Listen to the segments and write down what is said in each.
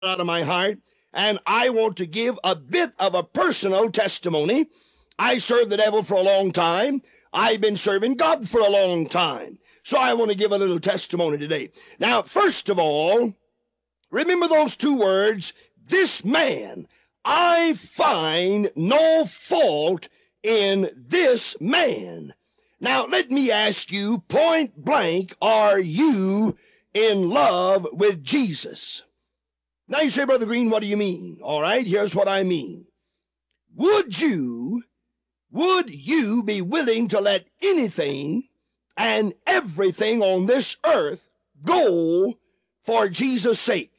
out of my heart, and I want to give a bit of a personal testimony. I served the devil for a long time. I've been serving God for a long time. So I want to give a little testimony today. Now, first of all, remember those two words, this man. I find no fault in this man. Now, let me ask you point blank, are you in love with Jesus? Now you say, Brother Green, what do you mean? All right, here's what I mean. Would you be willing to let anything and everything on this earth go for Jesus' sake?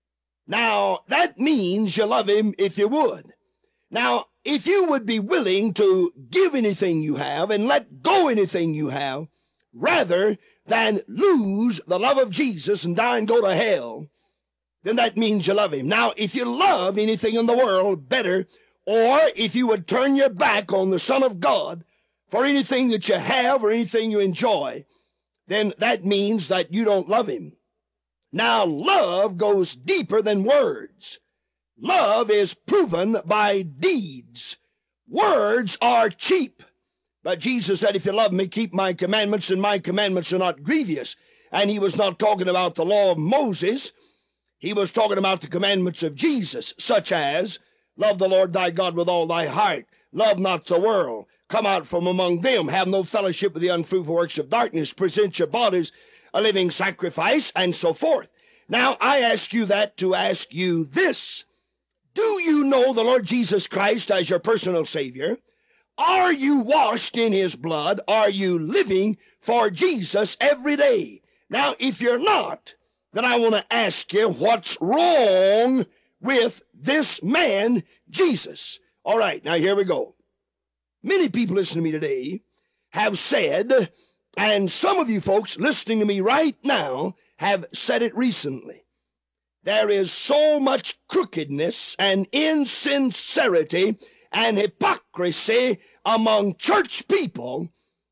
Now, that means you love him if you would. Now, if you would be willing to give anything you have and let go anything you have, rather than lose the love of Jesus and die and go to hell, then that means you love him. Now, if you love anything in the world better, or if you would turn your back on the Son of God for anything that you have or anything you enjoy, then that means that you don't love him. Now, love goes deeper than words. Love is proven by deeds. Words are cheap. But Jesus said, if you love me, keep my commandments, and my commandments are not grievous. And he was not talking about the law of Moses. He was talking about the commandments of Jesus, such as, love the Lord thy God with all thy heart. Love not the world. Come out from among them. Have no fellowship with the unfruitful works of darkness. Present your bodies a living sacrifice, and so forth. Now, I ask you that to ask you this. Do you know the Lord Jesus Christ as your personal Savior? Are you washed in his blood? Are you living for Jesus every day? Now, if you're not, then I want to ask you what's wrong with this man, Jesus. All right, now here we go. Many people listening to me today have said, and some of you folks listening to me right now have said it recently, there is so much crookedness and insincerity and hypocrisy among church people,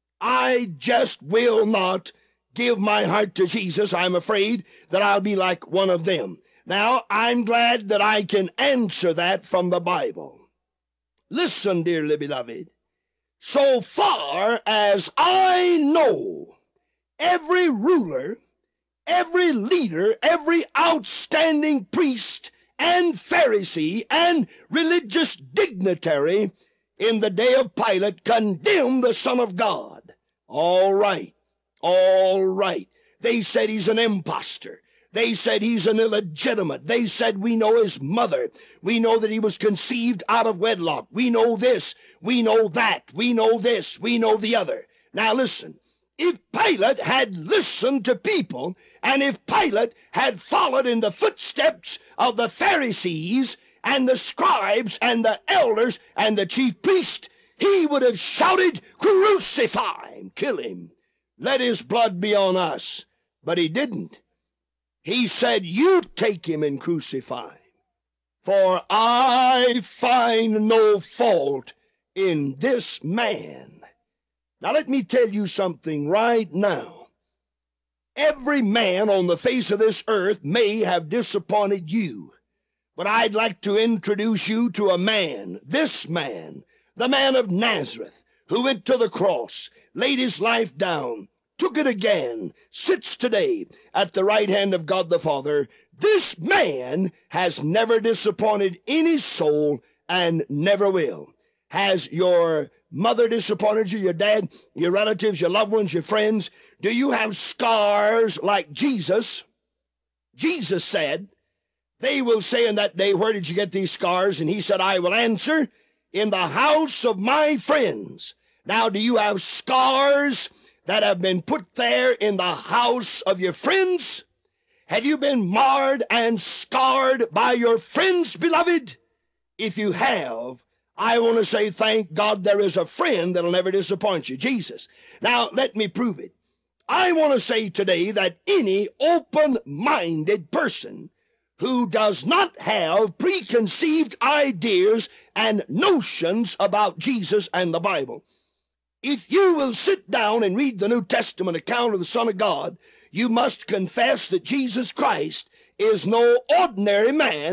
I just will not give my heart to Jesus. I'm afraid that I'll be like one of them. Now, I'm glad that I can answer that from the Bible. Listen, dearly beloved, so far as I know, every ruler, every leader, every outstanding priest and Pharisee and religious dignitary in the day of Pilate condemned the Son of God. All right. They said he's an impostor. They said he's an illegitimate. They said we know his mother. We know that he was conceived out of wedlock. We know this. We know that. We know this. We know the other. Now listen. If Pilate had listened to people, and if Pilate had followed in the footsteps of the Pharisees and the scribes and the elders and the chief priest, he would have shouted, crucify him, kill him, let his blood be on us. But he didn't. He said, you take him and crucify him, for I find no fault in this man. Now, let me tell you something right now. Every man on the face of this earth may have disappointed you, but I'd like to introduce you to a man, this man, the man of Nazareth, who went to the cross, laid his life down, took it again, sits today at the right hand of God the Father. This man has never disappointed any soul and never will. Has your mother disappointed you, your dad, your relatives, your loved ones, your friends? Do you have scars like Jesus? Jesus said, they will say in that day, where did you get these scars? And he said, I will answer, in the house of my friends. Now, do you have scars that have been put there in the house of your friends? Have you been marred and scarred by your friends, beloved? If you have, I want to say, thank God there is a friend that'll never disappoint you, Jesus. Now, let me prove it. I want to say today that any open-minded person who does not have preconceived ideas and notions about Jesus and the Bible, if you will sit down and read the New Testament account of the Son of God, you must confess that Jesus Christ is no ordinary man.